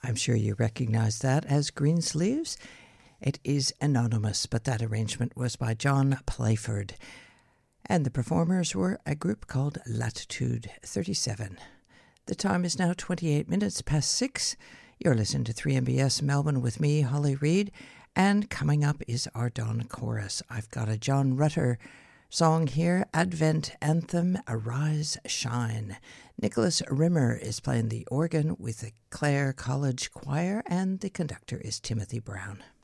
I'm sure you recognize that as Greensleeves. It is anonymous, but that arrangement was by John Playford. And the performers were a group called Latitude 37. The time is now 28 minutes past 6. You're listening to 3MBS Melbourne with me, Holly Reid. And coming up is our Dawn Chorus. I've got a John Rutter song here, Advent Anthem, Arise, Shine. Nicholas Rimmer is playing the organ with the Clare College Choir, and the conductor is Timothy Brown.